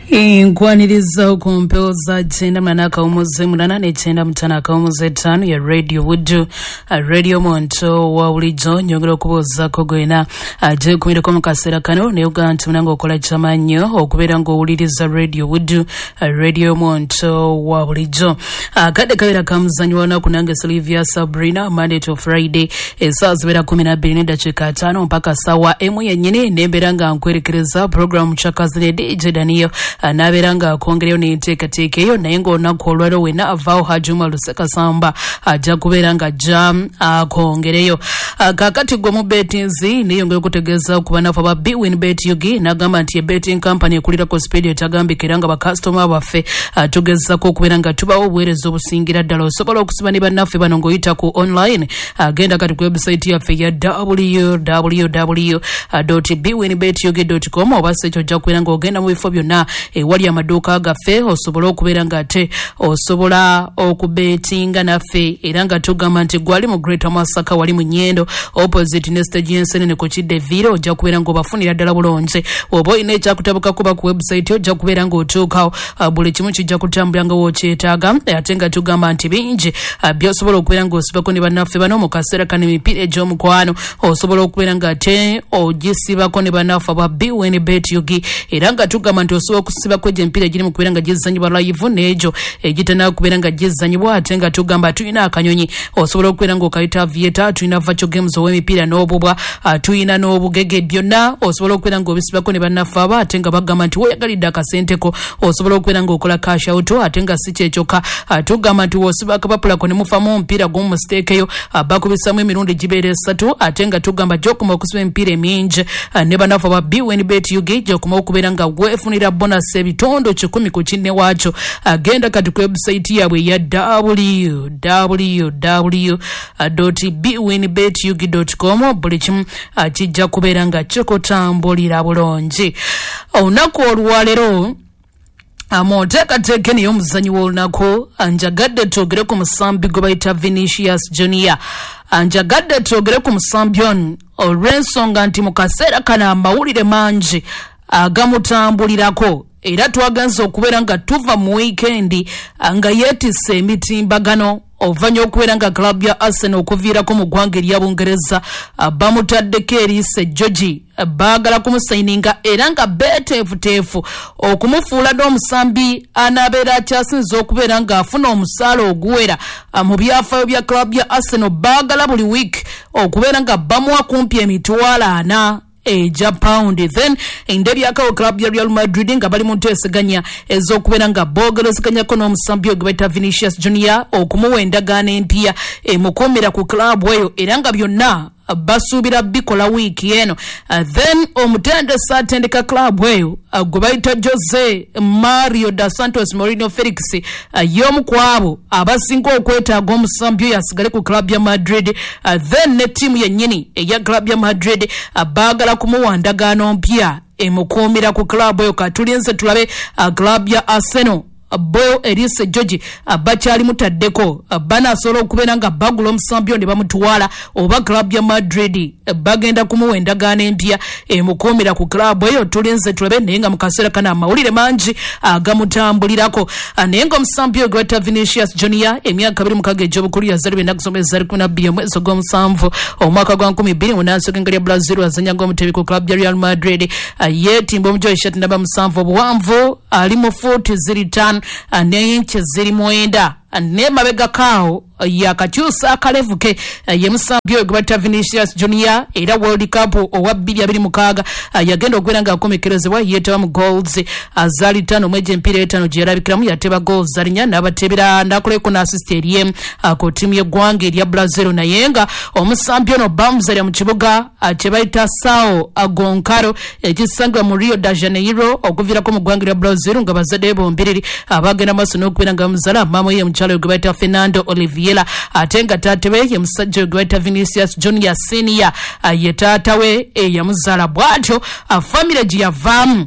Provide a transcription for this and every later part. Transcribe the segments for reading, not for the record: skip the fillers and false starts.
Nkwaniriza okumpeoza jenda manaka umuze mulana nechenda mtanaka umuze tanu ya Radio Wudu Radio Monto wa ulijo nyongera okuboza kogwena aje kumira ko mukasera kano ne ugantu munango okola chamanyo okubera ngo uliriza Radio Wudu Radio Monto wa ulijo akade kabira kamuzanyo wana kunange Sylvia Sabrina Monday to Friday esazibera 12 dakika 5 mpaka sawa emu yenyine nemberanga nkwerekereza program chakazine DJ Daniel naberanga kongereyo ni tekatekeyo naye ng'onaku olwaliro wena avaawo Hajuma Luseka Samba ajja kuberanga jam kongereyo kakati gwe mu betinzi niyongera okutegeeza ku banafu aba BWinBet Yugi n'agamba nti betting company ekulirako speed etagambikira nga bakasitoma baffe tugezako okuberanga tubawo obuweereza obusingira ddala osobola okusiba ne bannaffe bano ng'oyita ku online agenda kati ku website yaffe ya www.bwinbetyugi.com oba sekyo ojja kubeera ng'ogenda mu bifo byonna wali amaduuka gaffe osobola okubeera nga ate osobola okubetinga naffe era nga tugamba nti gwali mu Greater Masaka wali mu Nyendo opposite ne stage yensenene ku Kidde Viro ojja kubeera ng'obafunira ddala bulungi oba olina ekyakutabuka kuba ku website ojja kubeera ng'otuukawo buli kimu kijja kutambula nga wookyetaaga ate nga tugamba nti bingi by'osobola okubeera ng'osibako ne bannaffe bano mu kaseera kano emipiira egy'omukwano osobola okubeera nga ate ogisibako ne bannaffe aba BWinBet Yugi era nga tugamba nti osobola okusiba kweje mpira egiri mu kubeera nga gizzanyibwa live n'egyo egitana kubeera nga gizzanyibwa ate nga tugamba tulina akanyonyi osobola okubeera ng'okayita aviator tulina virtual games ow'emipiira n'obubwa tulina n'obugege byonna osobola okubeera ng'obisibako ne bannaffe aba ate nga bagamba nti weeyagalidde akasenteko osobola okubeera ng'okola cash out ate nga si kyekyokka tugamba nti wosiba akapapulako ne mufamu omupiira gwomu musiteekeyo bakubisamu emirundi gibeera 3 ate nga tugamba gy'okuma okusiba emipiira emingi ne bannaffe aba BWinBet Yugi gy'okuma okubeera nga weefunira bonus ebitondo 10 ku kinne waakyo agenda kati ku website yaabwe ya www.bwinbetyugi.com buli kimu kijja kubeera nga kikutambulira bulungi olunaku olwaleero amonteekateeka niyo omuzannyi w'olunaku anjagadde twogere ku musambi gwe bayita Vinicius Junior anjagadde twogere ku musambi ono olw'ensonga nti mu kaseera kano amawulire mangi agamutambulirako era twaganza okubeera nga tuva mu weekend nga yeetisse emitimbagano ovanya okubeera nga club ya Arsenal okuviirako mu ggwanga erya Bungereza bamutaddeko eriise Georgie baagala kumusayininga era nga beeteefuteefu okumufuula n'omusambi anaabeera akyasinza okubeera ng'afuna omusaala oguwera mu byafaayo bya club ya Arsenal baagala buli week okubeera nga bamuwa kumpi emitwalo 4 eja pound then endebyakawo club ya Real Madrid nga bali mu nteeseganya ez'okubeera nga boogerezeganyako n'omusambi gwe bayita Vinicius Junior okumuwa endagaano empya emukuumira ku club eyo era nga byonna basuubira bikola wiiki eno then omutendesa atendeka club eyo gwe bayita Jose Mario da Santos Mourinho Felix y'omu ku abo abasinga okwetaaga omusambi oyo asigale ku club ya Madrid then ne ttiimu yennyini eya club ya Madrid baagala kumuwa ndagaano mpya emukuumira ku club eyo katulinze tulabe club ya Arsenal Boyo Elise Georgie bakyali mutaddeko banasobola okubeera nga bagula omusambi ne bamutwala oba club ya Madrid bagenda kumuwa endagaano empya emukuumira ku club eyo tulinze tulabe naye nga mu kaseera kano amawulire mangi agamutambulirako naye nga omusambi oyo gwe bayita Vinicius Junior emyaka 26 egy'obukulu yazaalibwa ennaku zomwezi za 12 omwezi ogw'omusanvu omwaka gwa 2024 engeri ya Brazil azanyaga omutebi ku club ya Real Madrid yeetimba omujo 37 obuwanvu ali mu fuuti 5 n'inchi 9 n'emabega kaawo yakakyusa akalevu ke ye musambi oyo gwe bayita Vinicius Junior era World Cup owa 2026 yagenda okubeera nga akomekerezebwa yeetaba mu goals azaali 5 mwezi empiira 5 gye yalabikiramu yateba goals alinya n'abatebera ndakoleko n'assist eriem ku ttiimu y'eggwanga erya Brazil naye nga omusambi ono bamuzalira mu kibuga kye bayita Sao Goncalo ekisangibwa mu Rio de Janeiro okuviirako mu ggwanga erya Brazil nga bazadde bombiriri abagenda maaso n'okubeera nga bamuzala maama ye omukyalo gwe bayita Fernando Oliveira ate nga taata we ye musajja gwe bayita Vinicius Junior Senior ye taata we yamuzaala bw'atyo famire gye yavaamu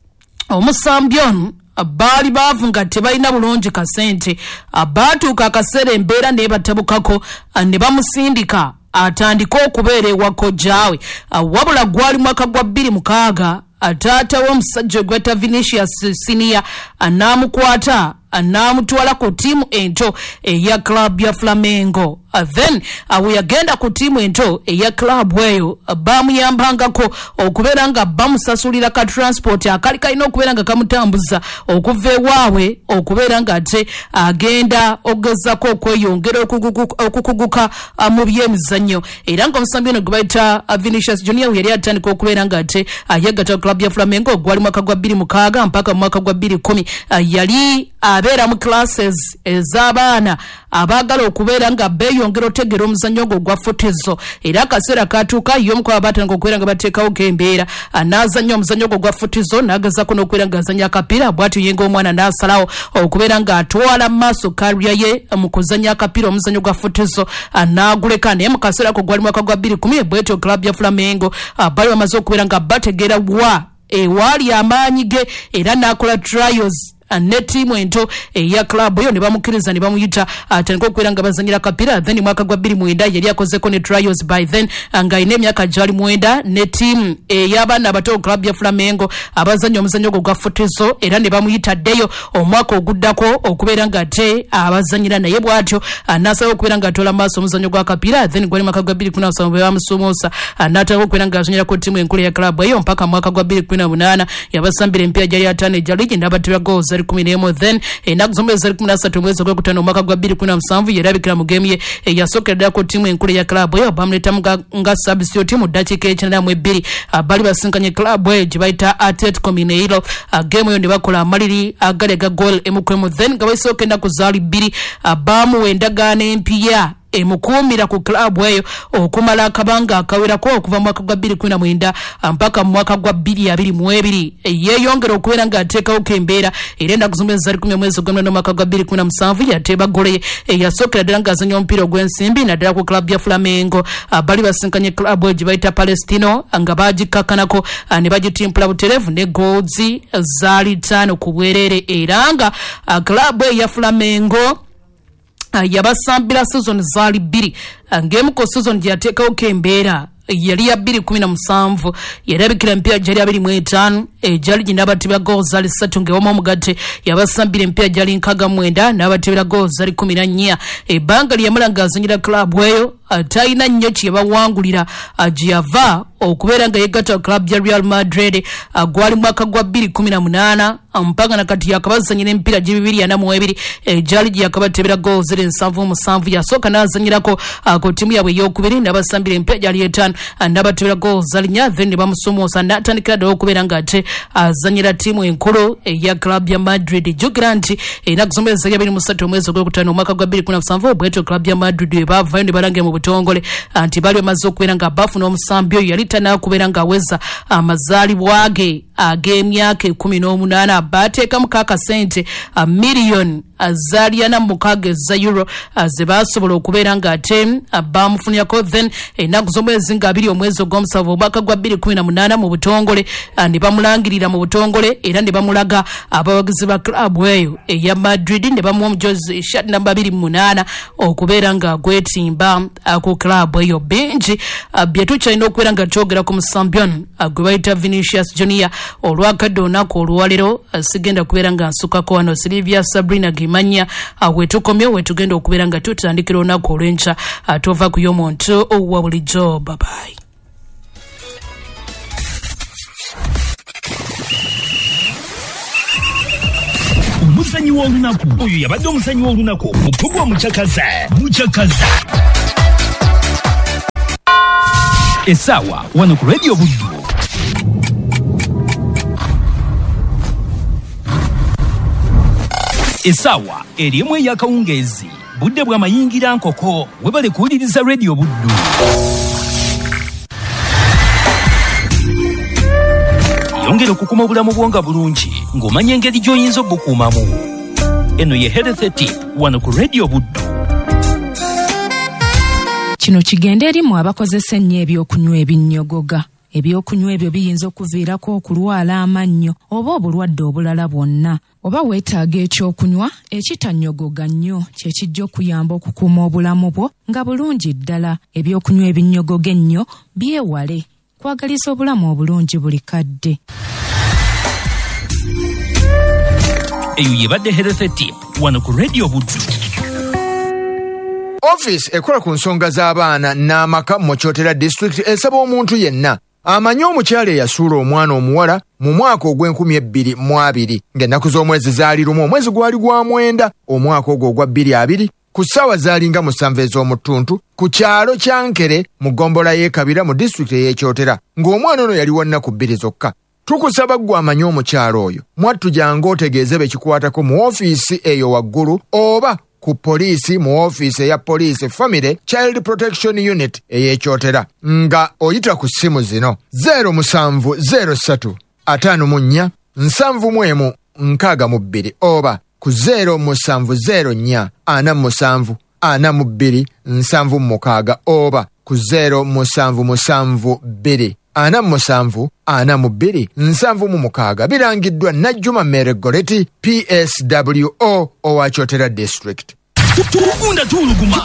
omusambi ono baali baavu nga tebalina bulungi kasente baatuuka akaseera embeera neebatabukako ne bamusindika atandika okubeera ewa kojjaawe wabula gwali mwaka gwa 2006 ataata w'omusajja gweta Vinicius Senior anamukwata anamutwala ku tiimu ento eya club ya Flamengo. Then awo yagenda ku tiimu ento eya club eyo bamuyambangako okubeera nga bamusasulira ka transport akali kalina okubeera nga kamutambuza okuva ewaabwe okubeera nga ate agenda ogezako okweyongera okukuguka mu byemizannyo. Era ng'omusambi ono gwe bayita Vinicius Junior yali atandika okubeera nga ate yegatta club ya Flamengo gwali mwaka gwa 2006 mpaka mwaka gwa 2010 yali abeera mu classes ez'abaana abaagala okubeera nga beeyongera otegera omuzannyo ogwo gwa futizo. Era akaseera katuuka y'omu ku abaatandika okubeera nga bateekawo embeera n'azannya omuzannyo ogwo gwa futizo n'agezaako n'okubeera nga azannya akapiira bw'atyo yenga omwana n'asalawo okubeera nga atwala maaso kariya ye mu kuzannya akapiira omuzannyo gwa futizo n'aguleka. Naye mu kaseera ako gwali mwaka gwa 2010 bw'etyo club ya Flamengo bali bamaze okubeera nga bategeera ewaali amaanyi ge era n'akola trials ne tiimu ento eya club eyo ne bamukkiriza ne bamuyita atandika okubeera nga bazanyira kapira. Then mwaka gwa 2009 yali akozeko ne trials by then nga alina emyaka gyali 9 ne tiimu ey'abaana abato club ya Flamengo abazanya omuzannyo gwo gwa futizo era ne bamuyitaddeyo omwaka oguddako okubeera nga ate abazanyira naye bw'atyo n'asaba okubeera nga atola maaso omuzannyo gwa kapira. Then gwali mwaka gwa 2017 bwe bamusomoosa n'atandika okubeera nga azanyira ku tiimu enkulu ya club eyo mpaka mwaka gwa 2018 yabasambira emipiira gyali ataano egya ligi n'abatera goals 11. Then enaku zombi 13 mwezi ogwokutaano omwaka gwa 2017 yerabikira mu game ye eyasookerera ku tiimu enkulu ya club eyo bamuletamu nga substitute mu ddakiika e92 bali basinkanye club eyo gye bayita Atletico Mineiro. Game eyo ne bakola amaliri agali aga goal emukwemu. Then nga baisooka ennaku zaali 2 bamuwa endagaano empya emukuumira ku club eyo okumala akabanga akawerako okuva mwaka gwa 2019 mpaka mwaka gwa 2022 yeeyongera okubeera nga ateekawo embeera. Era ennaku zombi 10 mwezi ogw'omwenda mwaka gwa 2017 yateeba gole eyasookera ddala ng'azanya omupiira ogw'ensimbi naddala ku club ya Flamengo. Bali basinkanye club eyo gye bayita Palestino nga bagikakkanako ne bagitimpula butereevu ne goals zaali 5 ku bwereere. Era nga club eyo ya Flamengo yabasambira season zaali 2 ng'emu ku season gye yateekawo embeera yali ya 2017 yerabikira emipiira gyali 25 egyali gye n'abatibira goals zaali 3 ng'ewamu omugatte yabasambira emipiira gyali 69 n'abatibira goals zaali 14. Ebbanga lyamala ng'azanyira club eyo talina nnyo kye bawangulira gye yava okubeera nga yegatta club ya Real Madrid gwali mwaka gwa 2018 mpaka nakati yakabazanyira emipiira gye 242 egyali gye yakabatebera goals 77. Yasooka n'azanyirako ku tiimu yabwe ey'okubiri n'abasambira emipiira gyali 5 n'abatebera goals zaali 4. Then ne bamusomoosa n'atandikira ddala okubeera nga ate azanyira tiimu enkulu eya club ya Madrid. Jjukira nti ennaku zombi 23 omwezi ogwokutaano omwaka gwa 2017 bw'etyo club ya Madrid bwe baavayo ne balangira mu butongole nti bali bamaze okubeera nga bafuna omusambi oyo yali tanaakubeera nga aweza amazaalibwa ge ag'emyaka 18 baateekamu akasente miliyoni zaali 46 eza euro ze baasobola okubeera nga ate bamufunirako. Then ennaku z'omwezi nga 2 omwezi ogw'omusanvu omwaka gwa 2018 mu butongole ne bamulangirira mu butongole era ne bamulaga abawagizi ba club eyo eya Madrid ne bamuwa omujozi shirt namba 28 okubeera nga agwetimba ku club eyo. Bingi bye tukyalina okubeera nga twogera ku musambion gwe bayita Vinicius Junior olwakadde olunaku olwaleero sigenda kubeera nga nsukako wano Silvia Sabrina Gimanya wetukomye wetugenda okubeera nga tutandikira olunaku olw'enkya tova ku y'omuntu wa bulijjo. Babayi. Omuzanyi w'olunaku oyo yabadde omuzanyi w'olunaku mupugwa mukyakaza essaawa wano ku Radio Buddu. Essaawa erimu ey'akawungeezi budde bw'amayingira nkoko webale kuwuliriza Radio Buddu. Yongera okukuma obulamu bwo nga bulungi ng'omanya engeri gy'oyinza obukuumamu. Eno ye Health Tip wano ku Radio Buddu. Kino kigenda eri mu abakozesa ennyo ebyokunywa ebinnyogoga. Ebyokunywa ebyo biyinza okuviirako okulwala amannyo oba obulwadde obulala bwonna. Oba weetaaga ekyokunywa ekitannyogoga nnyo kye kijja okuyamba okukuuma obulamu bwo nga bulungi ddala. Ebyokunywa ebinnyogoga ennyo byewale. okwagaliza obulamu obulungi buli kadde. Eyo yebadde Health Tip wano ku Radio Buddu. Office ekola ku nsonga z'abaana n'amaka mu Kyotera District esaba omuntu yenna amanyi omukyala eyasuula omwana omuwala mu mwaka ogw'2022 ng'ennaku z'omwezi zaali lumu omwezi gwali gwa mwenda omwaka ogwo ogwa 2020 ku ssaawa zaalinga 7 ez'omutuntu ku kyalo kya Nkere mu ggombolola y'e Kabira mu disitulikiti ey'Ekyotera ng'omwana ono yali wa nnaku 2 zokka. Tukusaba ggwe amanyi omukyalo oyo mwattu jangu otegeeze bekikwatako mu ofiisi eyo waggulu oba ku poliisi mu ofiisi eya Police Family Child Protection Unit ey'Ekyotera nga oyita ku ssimu zino 0703 54 71 62 oba ku 0704 47 42 76 oba ku 0772 47 42 76 birangiddwa Najjuma Meregoleti PSWO owa Kyotera District. Tukunda tuluguma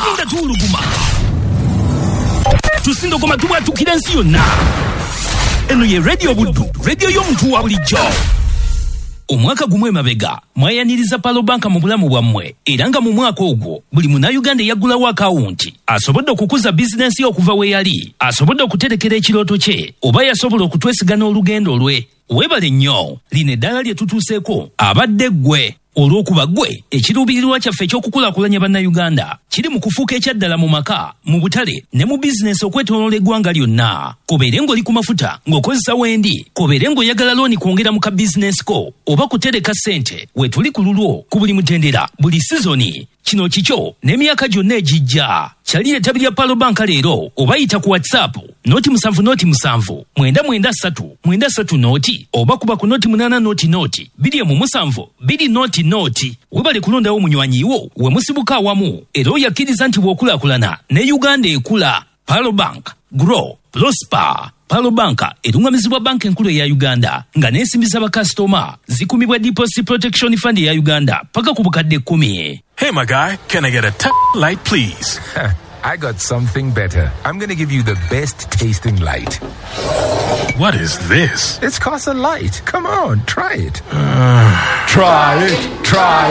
tusindogoma tubwatukira ensi yonna. Eno ye Radio Buddu, radio y'omuntu wa bulijjo. Omwaka gumwe mabega mwayaniriza Palobanka mu bulamu bwammwe era nga mu mwaka ogwo buli Munnayuganda yaggulawo akawunti asobodde okukuza bizinensi okuva we yali, asobodde okuterekera ekirooto kye oba yasobola okutwesigana olugendo lwe. Weebale nnyo, lino eddala lye tutuuseeko abadde ggwe. Olw'okuba ggwe ekiruubirirwa kyaffe eky'okukulaakulanya bannayuganda kiri mu kufuuka ekyaddala mu maka, mu butale ne mu bizinensi okwetooloola eggwanga lyonna. Kobeere ng'oli ku mafuta ng'okozesa wendi, kobeere ng'oyagala looni kwongera mu ka bizinensi ko oba kutereka ssente, we tuli ku lulwo ku buli mutendera buli sizoni. Kino kikyo n'emyaka gyonna egijja. Kyali ettabi lya Palobanka leero oba yita ku WhatsApp noti 7 993 noti oba kuba ku noti 8 noti 2 noti. Webale kulondawo munywanyi wo we musibuka awamu era oyakkiriza nti bw'okulaakulana ne Uganda ekula. Palobank, grow, prosper. Palobanka erungamizibwa banka enkulu eya Uganda nga n'ensimbi z'abakasitoma zikumibwa Deposit Protection Fund eya Uganda paka ku bukadde 10. Hey, my guy, can I get a light, please? I got something better. I'm going to give you the best tasting light. What is this? It's Casa Light. Come on, try it. Try it.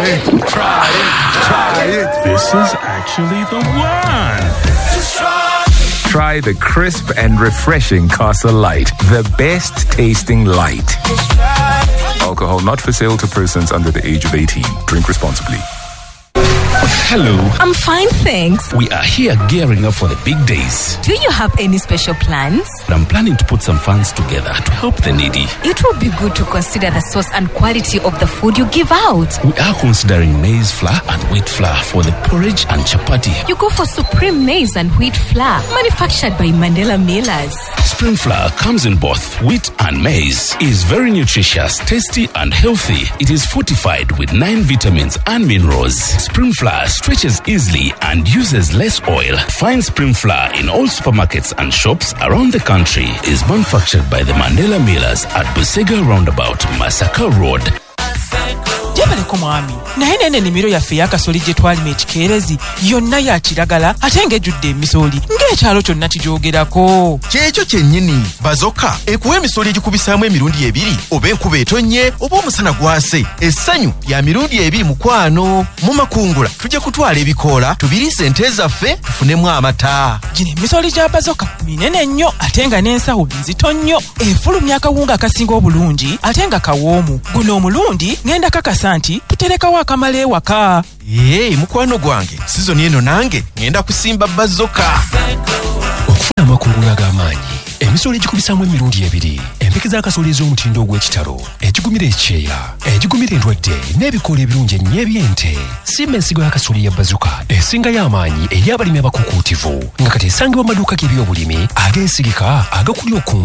This is actually the one. Try the crisp and refreshing Casa Light. The best tasting light. Alcohol not for sale to persons under the age of 18. Drink responsibly. Hello. I'm fine, thanks. We are here gearing up for the big days. Do you have any special plans? I'm planning to put some funds together to help the needy. It will be good to consider the source and quality of the food you give out. We are considering maize flour and wheat flour for the porridge and chapati. You go for Supreme Maize and Wheat Flour, manufactured by Mandela Millers. Supreme flour comes in both wheat and maize. It is very nutritious, tasty and healthy. It is fortified with 9 vitamins and minerals. Supreme flour stretches easily and uses less oil. Find Supreme flour in all supermarkets and shops around the country. It is manufactured by the Mandela Millers at Busega Roundabout, Masaka Road. Jebaleko mwami naye nene nimiro yaffe yakasoli gye twalima ekikeerezi yonna ya kiragala ate ng'ejjudde emisoli ng'ekyalo kyonna kijoogerako. Kyekyo kyennyini bazoka ekuwa emisoli egikubisaamu emirundi 2 oba enkuba etonnye oba omusana gwase. Essanyu lya mirundi 2 mukwano. Mu makungula tujja kutwala ebikoola tubiriise ente zaffe tufunemu amata. Gino emisoli gya bazoka minene nnyo ate nga n'ensawo nzito nnyo, efulumya akawunga akasinga obulungi ate nga kawoomu. Guno omulundi ngenda kakasa nti tuterekawo akamala ewaka. Mukwano gwange sizoni eno nange ngenda kusimba bazoka. Okufuna amakungula ag'amaanyi, emisolo egikubisaamu emirundi 2, empeke z'akasooli ez'omutindo ogw'ekitalo, ekigumira ekyeya, ekigumira endwadde n'ebikoola ebirungi ennyo eby'ente. Simba ensigo y'akasooli ya bazuka esingayo amaanyi eri abalimi abakukuutivu nga kati esangibwa mu maduuka g'ebyobulimi ag'ensigika agakulya oku